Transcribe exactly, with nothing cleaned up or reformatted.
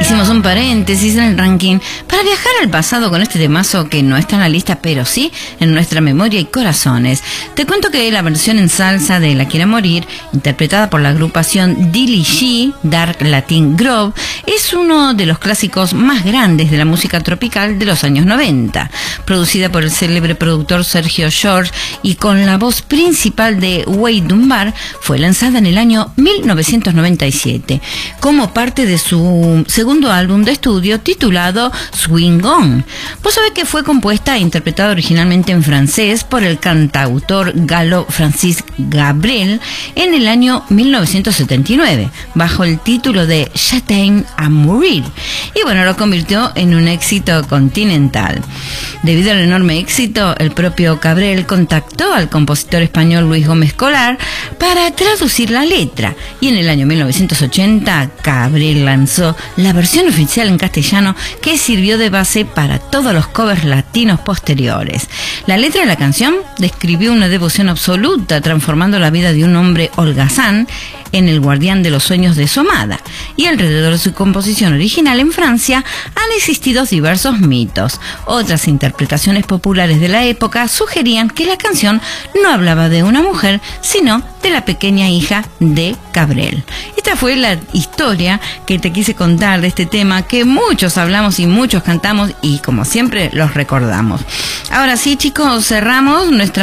Hicimos un paréntesis en el ranking para viajar al pasado con este temazo que no está en la lista, pero sí en nuestra memoria y corazones. Te cuento que la versión en salsa de La Quiera Morir, interpretada por la agrupación Dilly G, Dark Latin Grove, es uno de los clásicos más grandes de la música tropical de los años noventa. Producida por el célebre productor Sergio George y con la voz principal de Wade Dunbar, fue lanzada en el año mil novecientos noventa y siete como parte de su segundo álbum de estudio titulado Swing On. Vos sabés que fue compuesta e interpretada originalmente en francés por el cantautor galo Francis Gabriel en el año mil novecientos setenta y nueve, bajo el título de Châtain à Mourir, y bueno, lo convirtió en un éxito continental. Debido al enorme éxito, el propio Cabrel contactó al compositor español Luis Gómez Colar para traducir la letra, y en el año mil novecientos ochenta Cabrel lanzó la versión oficial en castellano que sirvió de base para todos los covers latinos posteriores. La letra de la canción describió una devoción absoluta, transformando la vida de un hombre holgazán en el guardián de los sueños de su amada, y alrededor de su composición original en Francia han existido diversos mitos. Otras interpretaciones populares de la época sugerían que la canción no hablaba de una mujer, sino de la pequeña hija de Cabrel. Esta fue la historia que te quise contar de este tema que muchos hablamos y muchos cantamos y como siempre los recordamos. Ahora sí, chicos, cerramos nuestra